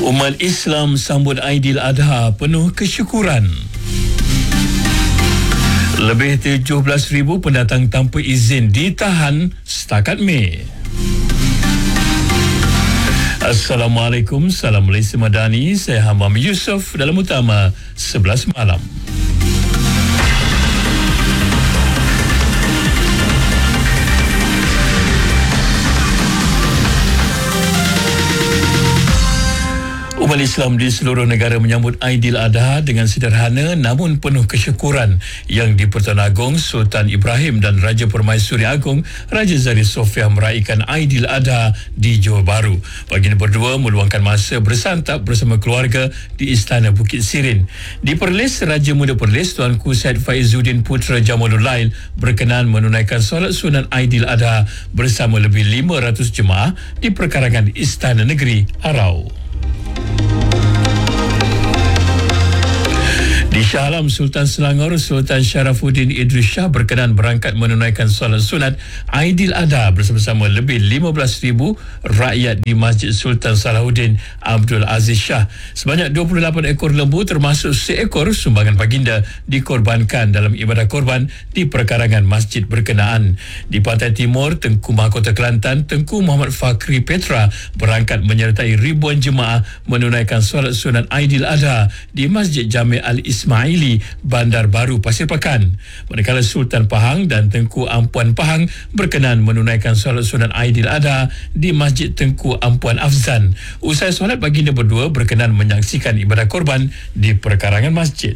Umat Islam sambut Aidiladha penuh kesyukuran. Lebih 17,000 pendatang tanpa izin ditahan setakat Mei. Assalamualaikum, salam Malaysia Madani. Saya Hamam Yusof dalam utama 11 malam. Umat Islam di seluruh negara menyambut Aidiladha dengan sederhana namun penuh kesyukuran yang di-Pertuan Agong Sultan Ibrahim dan Raja Permaisuri Agong Raja Zari Sofia meraihkan Aidiladha di Johor Bahru. Baginda berdua meluangkan masa bersantap bersama keluarga di Istana Bukit Sirin. Di Perlis, Raja Muda Perlis Tuanku Syed Faizuddin Putra Jamalul Lail berkenan menunaikan solat sunat Aidiladha bersama lebih 500 jemaah di perkarangan Istana Negeri Arau. Di Shah Alam, Sultan Selangor Sultan Sharafuddin Idris Shah berkenan berangkat menunaikan solat sunat Aidiladha bersama-sama lebih 15,000 rakyat di Masjid Sultan Salahuddin Abdul Aziz Shah. Sebanyak 28 ekor lembu termasuk seekor sumbangan baginda dikorbankan dalam ibadah korban di perkarangan masjid berkenaan. Di Pantai Timur, Tengku Mahkota Kelantan Tengku Muhammad Fakri Petra berangkat menyertai ribuan jemaah menunaikan solat sunat Aidiladha di Masjid Jami' Al-Ismaili, Bandar Baru, Pasir Pakan. Manakala Sultan Pahang dan Tengku Ampuan Pahang berkenan menunaikan solat sunat Aidiladha di Masjid Tengku Ampuan Afzan. Usai solat, baginda berdua berkenan menyaksikan ibadah korban di perkarangan masjid.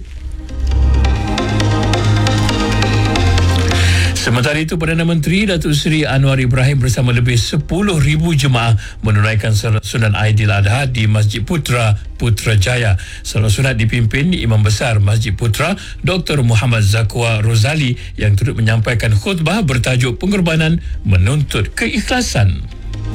Sementara itu, Perdana Menteri Datuk Seri Anwar Ibrahim bersama lebih 10,000 jemaah menunaikan solat sunat Aidiladha di Masjid Putra Putrajaya. Solat sunat dipimpin Imam Besar Masjid Putra Dr. Muhammad Zakwa Rozali yang turut menyampaikan khutbah bertajuk Pengorbanan Menuntut Keikhlasan.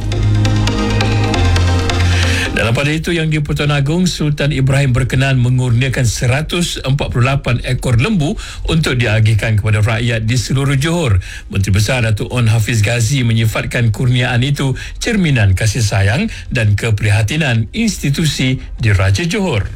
Dalam pada itu, yang di Pertuan Agong Sultan Ibrahim berkenan mengurniakan 148 ekor lembu untuk diagihkan kepada rakyat di seluruh Johor. Menteri Besar Datuk On Hafiz Ghazi menyifatkan kurniaan itu cerminan kasih sayang dan keprihatinan institusi di Raja Johor.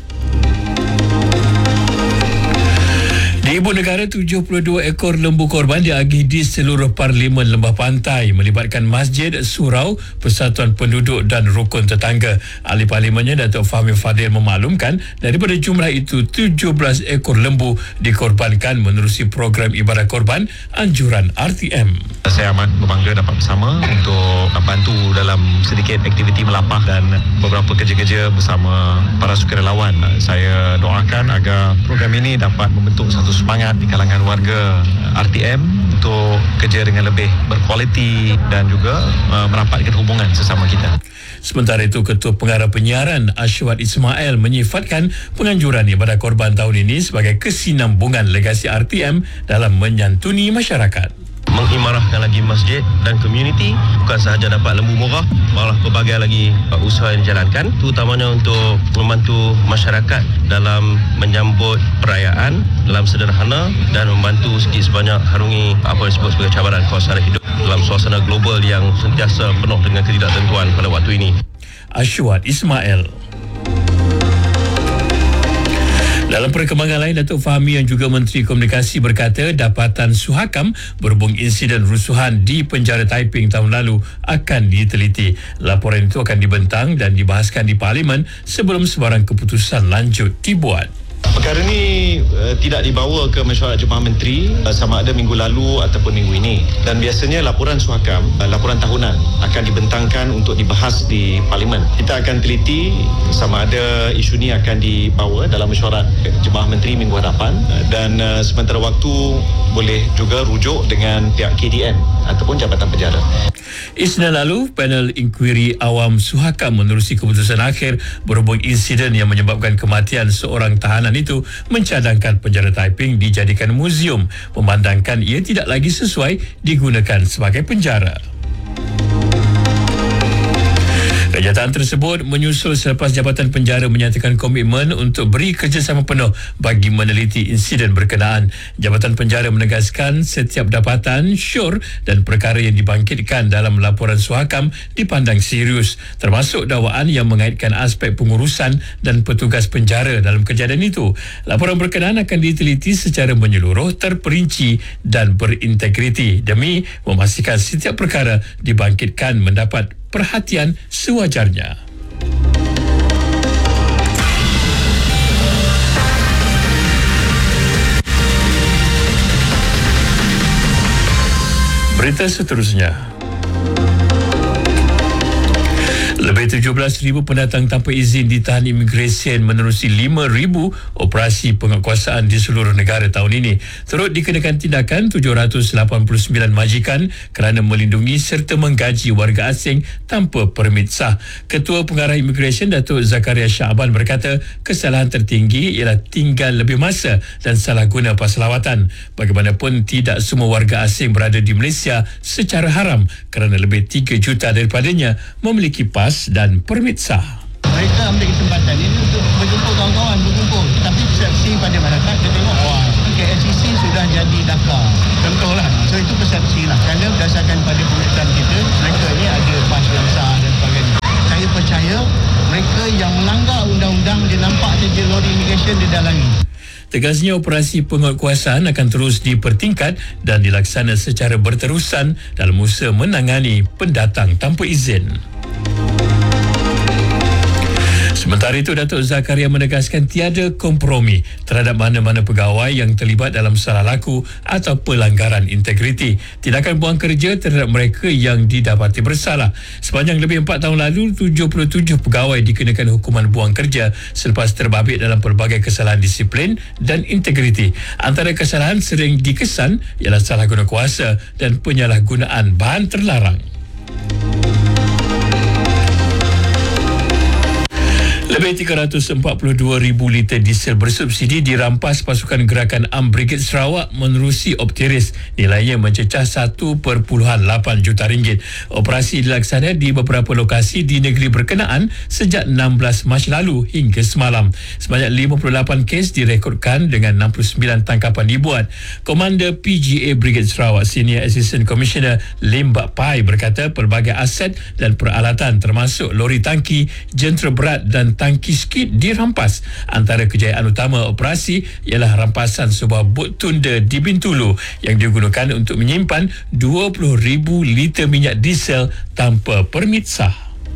Di Ibu Negara, 72 ekor lembu korban diagih di seluruh Parlimen Lembah Pantai melibatkan masjid, surau, persatuan penduduk dan rukun tetangga. Ahli Parlimennya Datuk Fahmi Fadil memaklumkan daripada jumlah itu 17 ekor lembu dikorbankan menerusi program ibadah korban anjuran RTM. Saya amat berbangga dapat bersama untuk bantu dalam sedikit aktiviti melapah dan beberapa kerja-kerja bersama para sukarelawan. Saya doakan agar program ini dapat membentuk satu semangat di kalangan warga RTM untuk kerja dengan lebih berkualiti dan juga merapatkan hubungan sesama kita. Sementara itu, Ketua Pengarah Penyiaran Ashwat Ismail menyifatkan penganjuran ibadah korban tahun ini sebagai kesinambungan legasi RTM dalam menyantuni masyarakat. Mengimarahkan lagi masjid dan komuniti, bukan sahaja dapat lembu murah, malah pelbagai lagi usaha yang dijalankan, terutamanya untuk membantu masyarakat dalam menyambut perayaan dalam sederhana dan membantu sedikit sebanyak harungi apa yang disebut sebagai cabaran kos sara hidup dalam suasana global yang sentiasa penuh dengan ketidaktentuan pada waktu ini. Ashwat Ismail. Dalam perkembangan lain, Datuk Fahmi yang juga Menteri Komunikasi berkata dapatan Suhakam berhubung insiden rusuhan di penjara Taiping tahun lalu akan diteliti. Laporan itu akan dibentang dan dibahaskan di Parlimen sebelum sebarang keputusan lanjut dibuat. Perkara ini tidak dibawa ke mesyuarat Jemaah Menteri sama ada minggu lalu ataupun minggu ini, dan biasanya laporan Suhakam, laporan tahunan akan dibentangkan untuk dibahas di Parlimen. Kita akan teliti sama ada isu ini akan dibawa dalam mesyuarat Jemaah Menteri minggu hadapan, dan sementara waktu boleh juga rujuk dengan pihak KDN ataupun Jabatan Penjara. Isnin lalu, panel inkuiri awam Suhakam menerusi keputusan akhir berhubung insiden yang menyebabkan kematian seorang tahanan itu mencadangkan penjara Taiping dijadikan muzium, memandangkan ia tidak lagi sesuai digunakan sebagai penjara. Kenyataan tersebut menyusul selepas Jabatan Penjara menyatakan komitmen untuk beri kerjasama penuh bagi meneliti insiden berkenaan. Jabatan Penjara menegaskan setiap dapatan, syur dan perkara yang dibangkitkan dalam laporan Suhakam dipandang serius, termasuk dakwaan yang mengaitkan aspek pengurusan dan petugas penjara dalam kejadian itu. Laporan berkenaan akan diteliti secara menyeluruh, terperinci dan berintegriti demi memastikan setiap perkara dibangkitkan mendapat perhatian sewajarnya. Berita seterusnya. Lebih 17,000 pendatang tanpa izin ditahan imigresen menerusi 5,000 operasi penguatkuasaan di seluruh negara tahun ini. Turut dikenakan tindakan 789 majikan kerana melindungi serta menggaji warga asing tanpa permit sah. Ketua Pengarah Imigresen Datuk Zakaria Syaban berkata kesalahan tertinggi ialah tinggal lebih masa dan salah guna pas lawatan. Bagaimanapun tidak semua warga asing berada di Malaysia secara haram kerana lebih 3 juta daripadanya memiliki pas dan permit sah. Mereka ambil kesempatan ini untuk berjumpa kawan-kawan, berkumpul. Tapi persepsi pada masyarakat dia tengok, KLCC sudah jadi Dakar. Contohlah. So itu persepsi lah. Kerana berdasarkan pada pemeriksaan kita, mereka ni ada pas yang sah dan sebagainya. Saya percaya mereka yang melanggar undang-undang, dia nampak saja lori immigration dia dalangi. Tegasnya operasi penguatkuasaan akan terus dipertingkat dan dilaksana secara berterusan dalam usaha menangani pendatang tanpa izin. Sementara itu, Datuk Zakaria menegaskan tiada kompromi terhadap mana-mana pegawai yang terlibat dalam salah laku atau pelanggaran integriti. Tindakan buang kerja terhadap mereka yang didapati bersalah. Sepanjang lebih 4 tahun lalu, 77 pegawai dikenakan hukuman buang kerja selepas terbabit dalam pelbagai kesalahan disiplin dan integriti. Antara kesalahan sering dikesan ialah salah guna kuasa dan penyalahgunaan bahan terlarang. Lebih 342,000 liter diesel bersubsidi dirampas pasukan gerakan AM Brigade Sarawak menerusi Optiris. Nilainya mencecah 1.8 juta ringgit. Operasi dilaksana di beberapa lokasi di negeri berkenaan sejak 16 Mac lalu hingga semalam. Sebanyak 58 kes direkodkan dengan 69 tangkapan dibuat. Komander PGA Brigade Sarawak Senior Assistant Commissioner Lim Bak Pai berkata pelbagai aset dan peralatan termasuk lori tangki, jentera berat dan tangki skid dirampas. Antara kejayaan utama operasi ialah rampasan sebuah bot tunda di Bintulu yang digunakan untuk menyimpan 20,000 liter minyak diesel tanpa permit sah.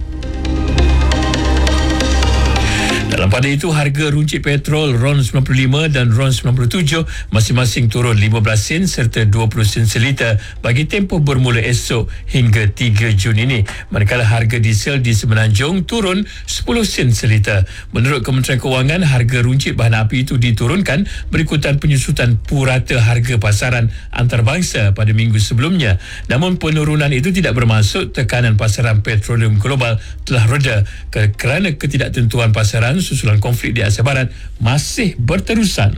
Dalam pada itu, harga runcit petrol RON 95 dan RON 97 masing-masing turun 15 sen serta 20 sen seliter bagi tempoh bermula esok hingga 3 Jun ini. Manakala harga diesel di Semenanjung turun 10 sen seliter. Menurut Kementerian Kewangan, harga runcit bahan api itu diturunkan berikutan penyusutan purata harga pasaran antarabangsa pada minggu sebelumnya. Namun penurunan itu tidak bermaksud tekanan pasaran petroleum global telah reda kerana ketidaktentuan pasaran susulan konflik di Asia Barat masih berterusan.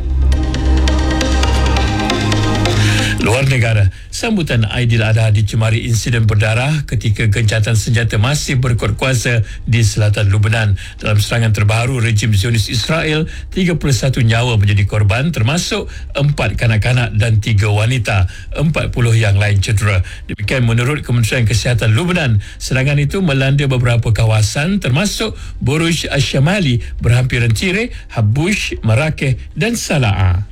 Luar negara, sambutan Aidiladha dicemari insiden berdarah ketika gencatan senjata masih berkuat kuasa di selatan Lebanon. Dalam serangan terbaru rejim Zionis Israel, 31 nyawa menjadi korban termasuk 4 kanak-kanak dan 3 wanita. 40 yang lain cedera. Demikian menurut Kementerian Kesihatan Lebanon. Serangan itu melanda beberapa kawasan termasuk Buruj Ash-Shamali, berhampiran Tire, Habush, Marrakech dan Sala'a.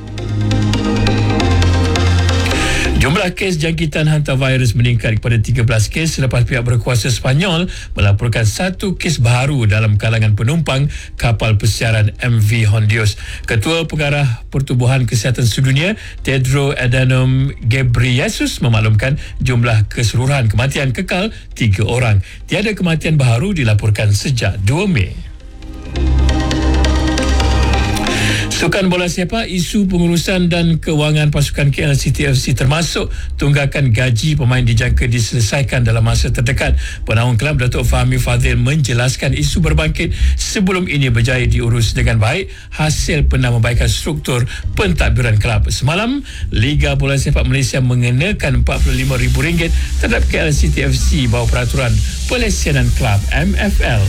Jumlah kes jangkitan hantavirus meningkat kepada 13 kes selepas pihak berkuasa Sepanyol melaporkan 1 kes baru dalam kalangan penumpang kapal pesiaran MV Hondios. Ketua Pengarah Pertubuhan Kesihatan Sedunia Tedros Adhanom Ghebreyesus memaklumkan jumlah keseluruhan kematian kekal 3 orang. Tiada kematian baru dilaporkan sejak 2 Mei. Sukan bola sepak, isu pengurusan dan kewangan pasukan KL City FC termasuk tunggakan gaji pemain dijangka diselesaikan dalam masa terdekat. Penaung kelab Datuk Fahmi Fadil menjelaskan isu berbangkit sebelum ini berjaya diurus dengan baik hasil penambahbaikan struktur pentadbiran kelab. Semalam, Liga Bola Sepak Malaysia mengenakan RM45,000 terhadap KL City FC bawah peraturan Pelesenan Kelab MFL.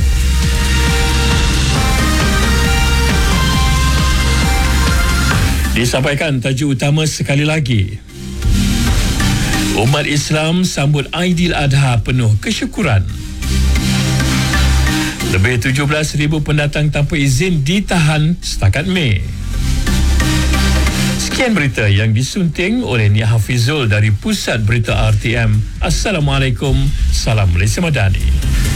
Disampaikan tajuk utama sekali lagi. Umat Islam sambut Aidiladha penuh kesyukuran. Lebih 17,000 pendatang tanpa izin ditahan setakat Mei. Sekian berita yang disunting oleh Nia Hafizul dari Pusat Berita RTM. Assalamualaikum, salam Malaysia Madani.